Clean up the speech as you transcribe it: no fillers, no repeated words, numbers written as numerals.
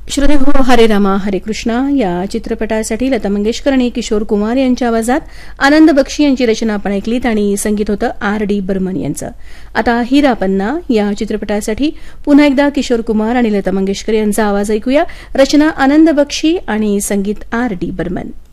श्रोते हरे रामा हरे कृष्णा या चित्रपटासाठी लता मंगेशकर आणि किशोर कुमार यांच्या आवाजात आनंद बक्षी यांची रचना आपण ऐकलीत आणि संगीत होतं R.D. बर्मन यांचं. आता हीरा पन्ना या चित्रपटासाठी पुन्हा एकदा किशोर कुमार आणि लता मंगेशकर यांचा आवाज ऐकूया. रचना आनंद बक्षी आणि संगीत R.D. बर्मन.